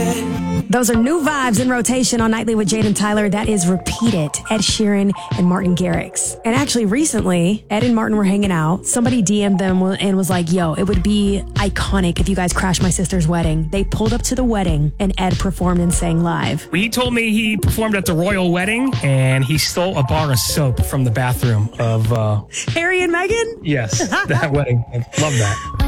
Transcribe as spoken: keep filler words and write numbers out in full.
Those are new vibes in rotation on Nightly with Jade and Tyler. That is Repeat It, Ed Sheeran and Martin Garrix. And actually recently, Ed and Martin were hanging out. Somebody D M'd them and was like, yo, it would be iconic if you guys crashed my sister's wedding. They pulled up to the wedding and Ed performed and sang live. He told me he performed at the royal wedding and he stole a bar of soap from the bathroom of... Uh, Harry and Meghan? yes, that wedding. I love that.